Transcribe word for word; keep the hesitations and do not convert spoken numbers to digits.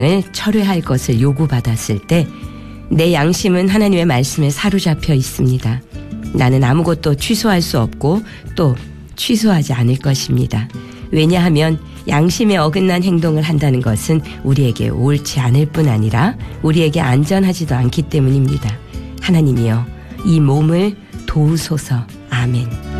철회할 것을 요구받았을 때 내 양심은 하나님의 말씀에 사로잡혀 있습니다. 나는 아무것도 취소할 수 없고 또 취소하지 않을 것입니다. 왜냐하면 양심에 어긋난 행동을 한다는 것은 우리에게 옳지 않을 뿐 아니라 우리에게 안전하지도 않기 때문입니다. 하나님이여 이 몸을 도우소서. 아멘.